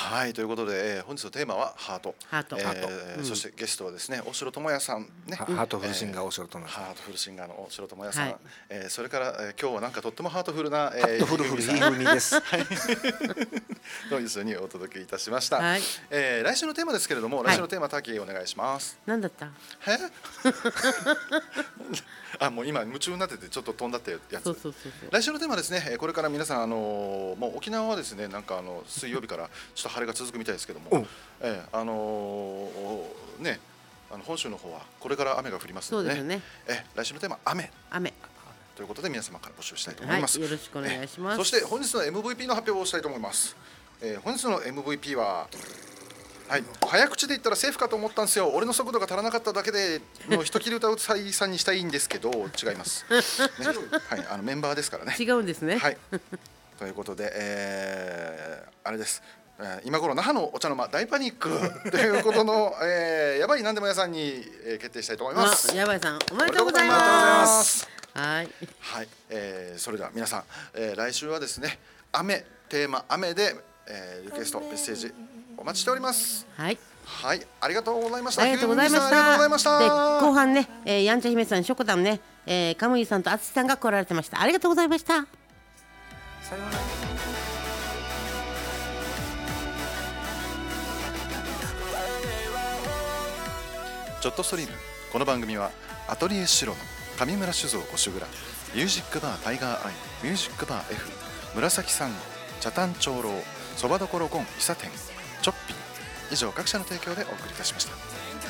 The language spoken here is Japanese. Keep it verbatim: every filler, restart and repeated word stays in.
はい、ということで、えー、本日のテーマはハート。 ハート。 えーハートうん、 そしてゲストはですね、大城智也さんね。 ハートフルシンガー大城智也さん。 ハートフルシンガーの大城智也さん。 はい、 えー、それから、えー、今日はなんかとってもハートフルな、えー、 ハートフルフルいい組です。 はい。と一緒にお届けいたしました。 はい、 えー、来週のテーマですけれども、 はい、 来週のテーマタキお願いします。 なんだった？ え？あ、もう今夢中になっててちょっと飛んだってやつ。 そうそうそうそう。 来週のテーマですね。これから皆さんあのー、もう沖縄はですね、なんかあの水曜日からちょっと晴れが続くみたいですけども、えー、あのー、ね、あの本州の方はこれから雨が降りますのでね。 そうですね。 えー、来週のテーマ雨。 雨。 ということで皆様から募集したいと思います。 はい、よろしくお願いします。 そして本日の エムブイピー の発表をしたいと思います。えー、本日の エムブイピー は。はい、早口で言ったらセーフかと思ったんですよ。俺の速度が足らなかっただけでの一切り歌うさいさんにしたいんですけど違います、ね、はい、あのメンバーですからね。 違うんですね。 はい、ということで、えー、あれです、えー、今頃那覇のお茶の間大パニックということの、えー、やばいなんでも屋さんに、えー、決定したいと思います。 やばいさんおめでとうございます。はい、 はい、えー、それでは皆さん、えー、来週はですね雨テーマ雨で、えー、リクエストメッセージお待ちしております。 はい、 はい、ありがとうございました。 ありがとうございました。 ありがとうございました。 で後半ね、えー、やんちゃ姫さん、しょこたんね、えー、カムイさんとあつしさんが来られてました。ありがとうございました。 さようなら。 ちょっとストリーム。この番組はアトリエシロの上村酒造五酒蔵、ミュージックバータイガーアイ、ミュージックバー F、紫サンゴ、茶炭長老、そばどころゴン伊佐店、チョッピン以上各社の提供でお送りいたしました。